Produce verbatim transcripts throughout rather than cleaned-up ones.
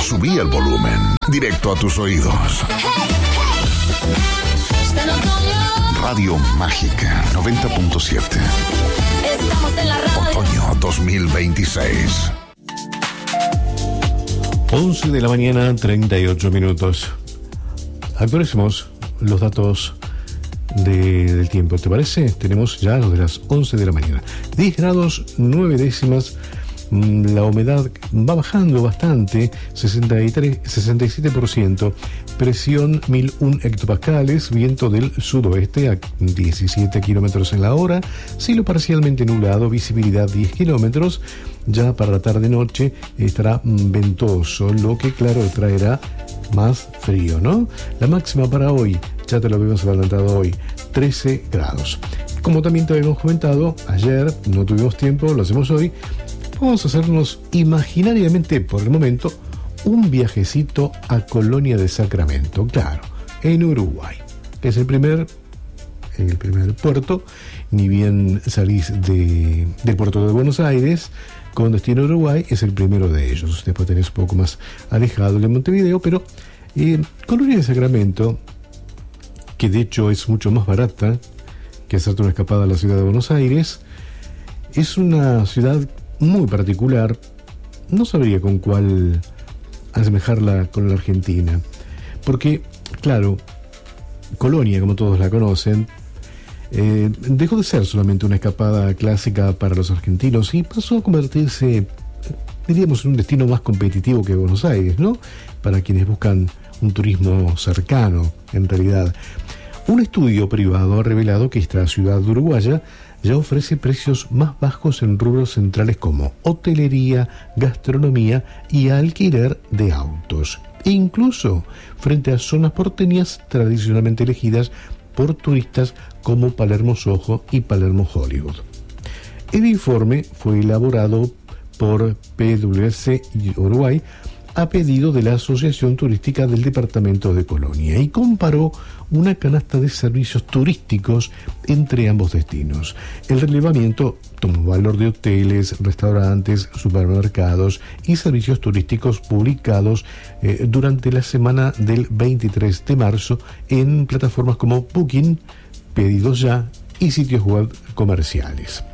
Subí el volumen, directo a tus oídos. Radio Mágica noventa punto siete. Otoño dos mil veintiséis. once de la mañana, treinta y ocho minutos. Actualicemos los datos de, del tiempo, ¿te parece? Tenemos ya los de las once de la mañana. diez grados, nueve décimas. La humedad va bajando bastante, sesenta y tres, sesenta y siete por ciento. Presión mil uno hectopascales, viento del sudoeste a diecisiete kilómetros en la hora, cielo parcialmente nublado, visibilidad diez kilómetros. Ya para la tarde-noche estará ventoso, lo que claro traerá más frío, ¿no? La máxima para hoy, ya te lo habíamos adelantado hoy, trece grados. Como también te habíamos comentado ayer, no tuvimos tiempo, lo hacemos hoy. Vamos a hacernos imaginariamente por el momento un viajecito a Colonia de Sacramento, claro, en Uruguay. Es el primer, el primer puerto, ni bien salís de, del puerto de Buenos Aires con destino a Uruguay, es el primero de ellos. Después tenés un poco más alejado el de Montevideo, pero eh, Colonia de Sacramento, que de hecho es mucho más barata que hacerte una escapada a la ciudad de Buenos Aires, es una ciudad muy particular. No sabría con cuál asemejarla con la Argentina, porque claro, Colonia, como todos la conocen, eh, dejó de ser solamente una escapada clásica para los argentinos y pasó a convertirse, diríamos, en un destino más competitivo que Buenos Aires, ¿no? Para quienes buscan un turismo cercano, en realidad. Un estudio privado ha revelado que esta ciudad uruguaya ya ofrece precios más bajos en rubros centrales como hotelería, gastronomía y alquiler de autos, e incluso frente a zonas porteñas tradicionalmente elegidas por turistas como Palermo Soho y Palermo Hollywood. El informe fue elaborado por P W C Uruguay a pedido de la Asociación Turística del Departamento de Colonia y comparó una canasta de servicios turísticos entre ambos destinos. El relevamiento tomó valor de hoteles, restaurantes, supermercados y servicios turísticos publicados eh, durante la semana del veintitrés de marzo en plataformas como Booking, Pedidos Ya y sitios web comerciales.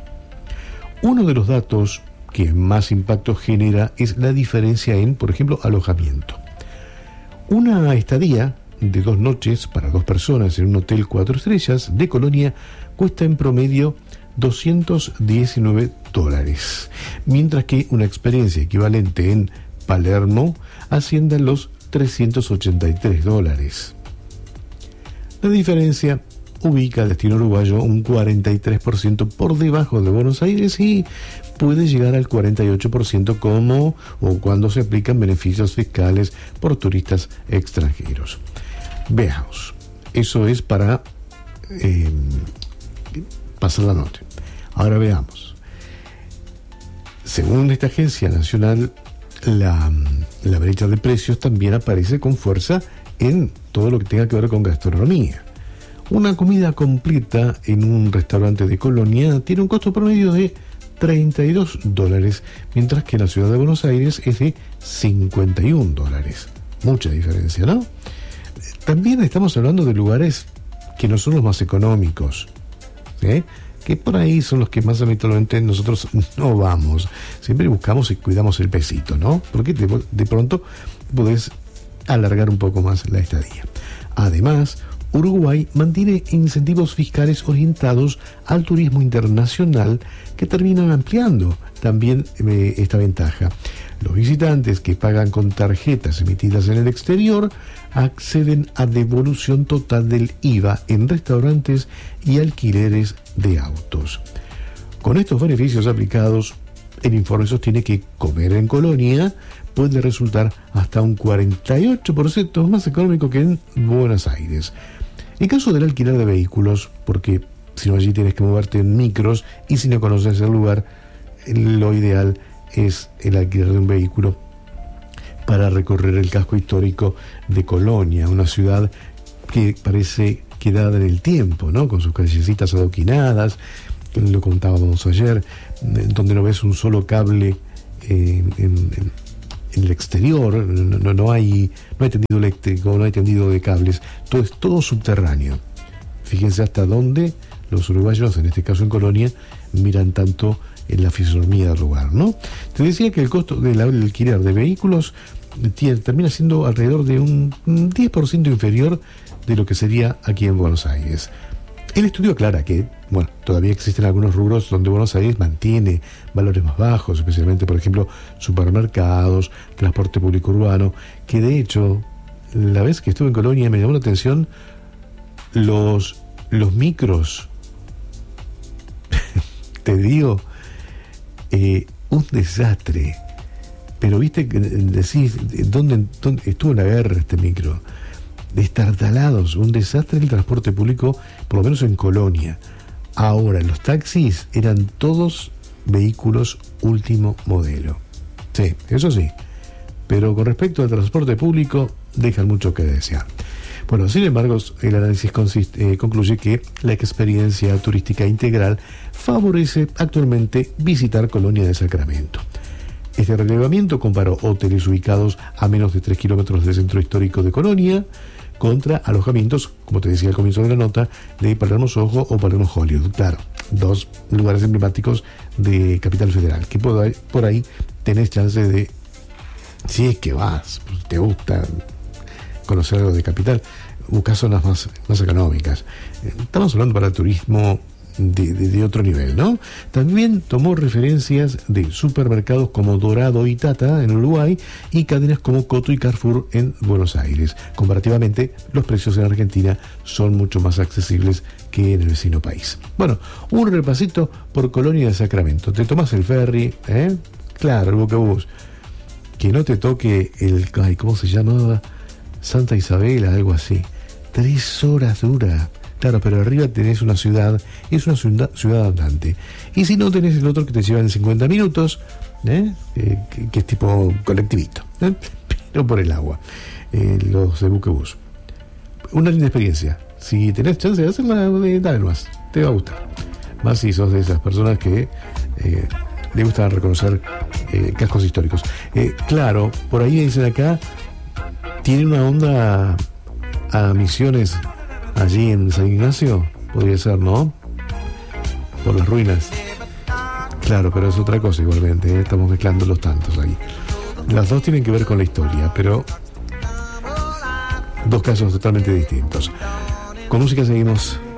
Uno de los datos que más impacto genera es la diferencia en, por ejemplo, alojamiento. Una estadía de dos noches para dos personas en un hotel cuatro estrellas de Colonia cuesta en promedio doscientos diecinueve dólares, mientras que una experiencia equivalente en Palermo asciende a los trescientos ochenta y tres dólares. La diferencia ubica al destino uruguayo un cuarenta y tres por ciento por debajo de Buenos Aires y puede llegar al cuarenta y ocho por ciento como o cuando se aplican beneficios fiscales por turistas extranjeros. Veamos, eso es para eh, pasar la noche. Ahora veamos. Según esta agencia nacional, la, la brecha de precios también aparece con fuerza en todo lo que tenga que ver con gastronomía. Una comida completa en un restaurante de Colonia tiene un costo promedio de treinta y dos dólares, mientras que en la ciudad de Buenos Aires es de cincuenta y un dólares. Mucha diferencia, ¿no? También estamos hablando de lugares que no son los más económicos, ¿sí? Que por ahí son los que más habitualmente nosotros no vamos. Siempre buscamos y cuidamos el pesito, ¿no? Porque de, de pronto podés alargar un poco más la estadía. Además, Uruguay mantiene incentivos fiscales orientados al turismo internacional que terminan ampliando también eh, esta ventaja. Los visitantes que pagan con tarjetas emitidas en el exterior acceden a devolución total del I V A en restaurantes y alquileres de autos. Con estos beneficios aplicados, el informe sostiene que comer en Colonia puede resultar hasta un cuarenta y ocho por ciento más económico que en Buenos Aires. En caso del alquiler de vehículos, porque si no allí tienes que moverte en micros y si no conoces el lugar, lo ideal es el alquiler de un vehículo para recorrer el casco histórico de Colonia, una ciudad que parece quedada en el tiempo, ¿no? Con sus callecitas adoquinadas, lo contábamos ayer, donde no ves un solo cable eh, en, en, en el exterior, no, no, no hay no hay tendido eléctrico, no hay tendido de cables, todo es todo subterráneo. Fíjense hasta dónde los uruguayos, en este caso en Colonia, miran tanto en la fisonomía del lugar, ¿no? Te decía que el costo del alquiler de vehículos tiene, termina siendo alrededor de un diez por ciento inferior de lo que sería aquí en Buenos Aires. El estudio aclara que, bueno, todavía existen algunos rubros donde Buenos Aires mantiene valores más bajos, especialmente, por ejemplo, supermercados, transporte público urbano, que de hecho, la vez que estuve en Colonia me llamó la atención los, los micros. Te digo, eh, un desastre. Pero viste, decís, ¿dónde, dónde estuvo en la guerra este micro? Destartalados, un desastre el transporte público, por lo menos en Colonia. Ahora, los taxis eran todos vehículos último modelo. Sí, eso sí. Pero con respecto al transporte público, dejan mucho que desear. Bueno, sin embargo, el análisis consiste, eh, concluye que la experiencia turística integral favorece actualmente visitar Colonia de Sacramento. Este relevamiento comparó hoteles ubicados a menos de tres kilómetros del centro histórico de Colonia contra alojamientos, como te decía al comienzo de la nota, de Palermo Soho o Palermo Hollywood. Claro, dos lugares emblemáticos de Capital Federal, que por ahí, por ahí tenés chance de, si es que vas, te gusta conocer algo de Capital, buscar zonas más, más económicas. Estamos hablando para el turismo de, de, de otro nivel, ¿no? También tomó referencias de supermercados como Dorado y Tata en Uruguay y cadenas como Coto y Carrefour en Buenos Aires. Comparativamente, los precios en Argentina son mucho más accesibles que en el vecino país. Bueno, un repasito por Colonia de Sacramento. Te tomas el ferry, ¿eh? Claro, el Buquebús. Que no te toque el... Ay, ¿cómo se llamaba? Santa Isabela, algo así. Tres horas dura. Claro, pero arriba tenés una ciudad, es una ciudad, ciudad andante. Y si no, tenés el otro que te lleva en cincuenta minutos, ¿eh? eh, que, que es tipo colectivito, ¿eh? Pero por el agua, eh, los de Buquebús. Una linda experiencia. Si tenés chance de hacerla, eh, dale más, te va a gustar. Más si sos de esas personas que eh, le gusta reconocer eh, cascos históricos. Eh, claro, por ahí dicen acá, tiene una onda a Misiones allí en San Ignacio, podría ser, ¿no? Por las ruinas. Claro, pero es otra cosa igualmente, ¿eh? Estamos mezclando los tantos ahí. Las dos tienen que ver con la historia, pero dos casos totalmente distintos. Con música seguimos.